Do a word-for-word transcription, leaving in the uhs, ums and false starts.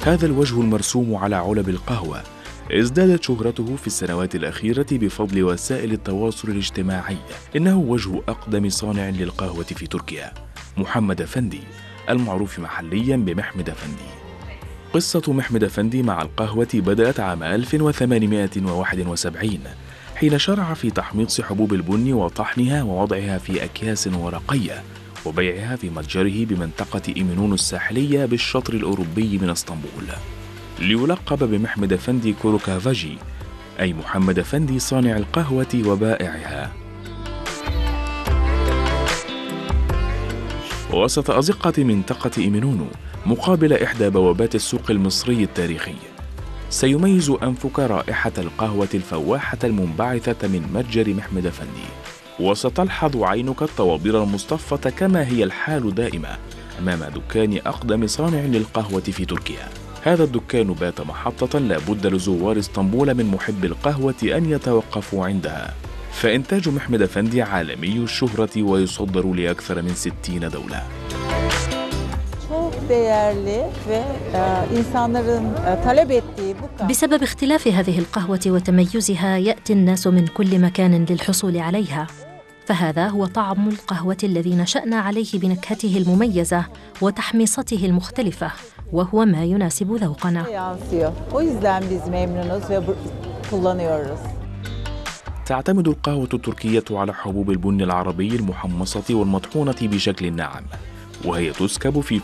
هذا الوجه المرسوم على علب القهوة ازدادت شهرته في السنوات الأخيرة بفضل وسائل التواصل الاجتماعي. إنه وجه أقدم صانع للقهوة في تركيا، محمد أفندي، المعروف محلياً بمحمد أفندي. قصة محمد أفندي مع القهوة بدأت عام ألف وثمانمائة وواحد وسبعين، حين شرع في تحميص حبوب البن وطحنها ووضعها في أكياس ورقية وبيعها في متجره بمنطقة إيمنون الساحلية بالشطر الأوروبي من اسطنبول، ليلقب بمحمد أفندي كوروكافاجي، أي محمد أفندي صانع القهوة وبائعها. وسط أزقة منطقة إيمنونو مقابل إحدى بوابات السوق المصري التاريخي، سيميز أنفك رائحة القهوة الفواحة المنبعثة من متجر محمد أفندي، وستلحظ عينك الطوابير المصطفة كما هي الحال دائما أمام دكان أقدم صانع للقهوة في تركيا. هذا الدكان بات محطة لا بد لزوار اسطنبول من محب القهوة أن يتوقفوا عندها، فإنتاج محمد أفندي عالمي الشهرة ويصدر لأكثر من ستين دولة. بسبب اختلاف هذه القهوة وتميزها يأتي الناس من كل مكان للحصول عليها، فهذا هو طعم القهوة الذي نشأنا عليه بنكهته المميزة وتحميصته المختلفة، وهو ما يناسب ذوقنا. تعتمد القهوة التركية على حبوب البن العربي المحمصة والمطحونة بشكل ناعم، وهي تسكب في